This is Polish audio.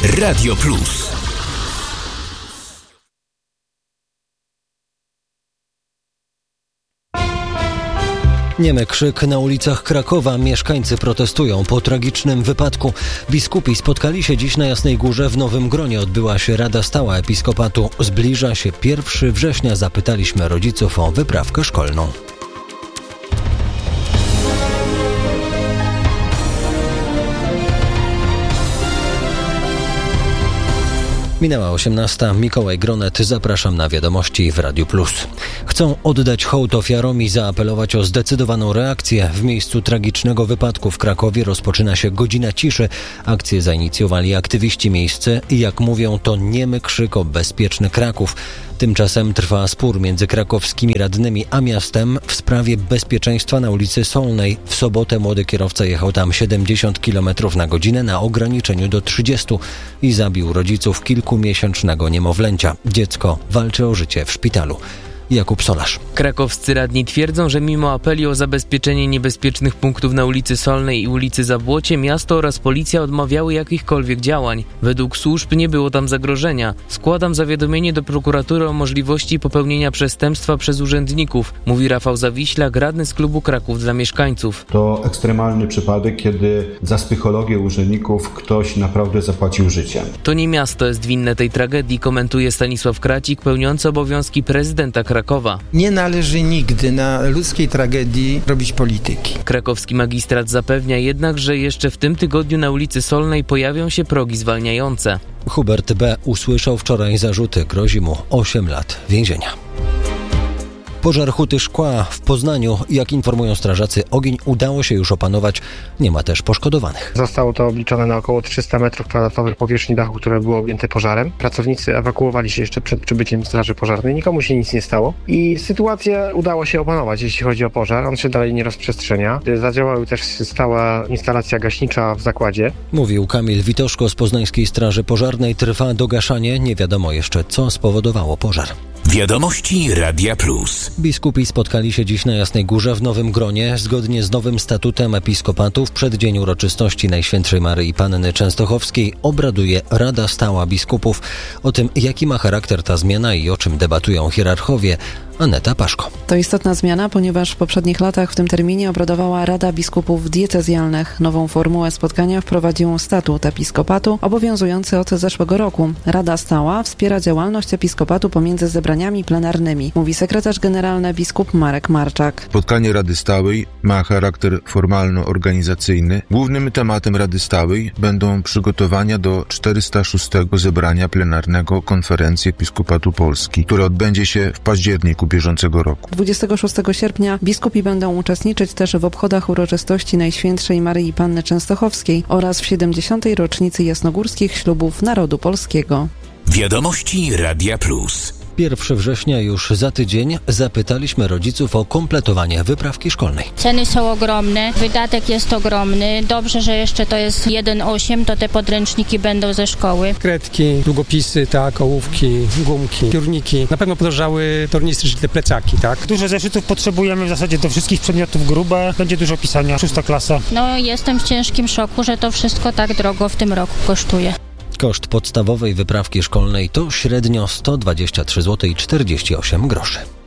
Radio Plus. Niemy krzyk na ulicach Krakowa. Mieszkańcy protestują po tragicznym wypadku. Biskupi spotkali się dziś na Jasnej Górze. W Nowym Gronie odbyła się Rada Stała Episkopatu. Zbliża się 1 września. Zapytaliśmy rodziców o wyprawkę szkolną. Minęła 18. Mikołaj Gronet. Zapraszam na wiadomości w Radiu Plus. Chcą oddać hołd ofiarom i zaapelować o zdecydowaną reakcję. W miejscu tragicznego wypadku w Krakowie rozpoczyna się godzina ciszy. Akcję zainicjowali aktywiści miejscy i jak mówią, to niemy krzyk o bezpieczny Kraków. Tymczasem trwa spór między krakowskimi radnymi a miastem w sprawie bezpieczeństwa na ulicy Solnej. W sobotę młody kierowca jechał tam 70 km na godzinę na ograniczeniu do 30 i zabił rodziców kilkumiesięcznego niemowlęcia. Dziecko walczy o życie w szpitalu. Jakub Solarz. Krakowscy radni twierdzą, że mimo apeli o zabezpieczenie niebezpiecznych punktów na ulicy Solnej i ulicy Zabłocie, miasto oraz policja odmawiały jakichkolwiek działań. Według służb nie było tam zagrożenia. Składam zawiadomienie do prokuratury o możliwości popełnienia przestępstwa przez urzędników, mówi Rafał Zawiślak, radny z klubu Kraków dla mieszkańców. To ekstremalny przypadek, kiedy za psychologię urzędników ktoś naprawdę zapłacił życiem. To nie miasto jest winne tej tragedii, komentuje Stanisław Kracik, pełniący obowiązki prezydenta Krakowa. Nie należy nigdy na ludzkiej tragedii robić polityki. Krakowski magistrat zapewnia jednak, że jeszcze w tym tygodniu na ulicy Solnej pojawią się progi zwalniające. Hubert B. usłyszał wczoraj zarzuty. Grozi mu 8 lat więzienia. Pożar huty szkła w Poznaniu. Jak informują strażacy, ogień udało się już opanować. Nie ma też poszkodowanych. Zostało to obliczone na około 300 m2 powierzchni dachu, które było objęte pożarem. Pracownicy ewakuowali się jeszcze przed przybyciem straży pożarnej. Nikomu się nic nie stało i sytuację udało się opanować, jeśli chodzi o pożar. On się dalej nie rozprzestrzenia. Zadziałała też stała instalacja gaśnicza w zakładzie. Mówił Kamil Witoszko z Poznańskiej Straży Pożarnej. Trwa dogaszanie. Nie wiadomo jeszcze, co spowodowało pożar. Wiadomości Radia Plus. Biskupi spotkali się dziś na Jasnej Górze w Nowym Gronie. Zgodnie z nowym statutem episkopatu w przeddzień uroczystości Najświętszej Maryi Panny Częstochowskiej obraduje Rada Stała Biskupów. O tym, jaki ma charakter ta zmiana i o czym debatują hierarchowie, Aneta Paszko. To istotna zmiana, ponieważ w poprzednich latach w tym terminie obradowała Rada Biskupów Diecezjalnych. Nową formułę spotkania wprowadził statut episkopatu obowiązujący od zeszłego roku. Rada Stała wspiera działalność episkopatu pomiędzy zebraniami plenarnymi, mówi sekretarz generalny biskup Marek Marczak. Spotkanie Rady Stałej ma charakter formalno-organizacyjny. Głównym tematem Rady Stałej będą przygotowania do 406. zebrania plenarnego Konferencji Episkopatu Polski, które odbędzie się w październiku bieżącego roku. 26 sierpnia biskupi będą uczestniczyć też w obchodach uroczystości Najświętszej Maryi Panny Częstochowskiej oraz w 70. rocznicy jasnogórskich ślubów narodu polskiego. Wiadomości Radia Plus. 1 września już za tydzień. Zapytaliśmy rodziców o kompletowanie wyprawki szkolnej. Ceny są ogromne, wydatek jest ogromny. Dobrze, że jeszcze to jest 1,8, to te podręczniki będą ze szkoły. Kredki, długopisy, tak, ołówki, gumki, piórniki. Na pewno podrożały tornistry, czyli te plecaki, tak? Dużo zeszytów potrzebujemy w zasadzie do wszystkich przedmiotów grube. Będzie dużo pisania, 6. klasa. No, jestem w ciężkim szoku, że to wszystko tak drogo w tym roku kosztuje. Koszt podstawowej wyprawki szkolnej to średnio 123,48 zł.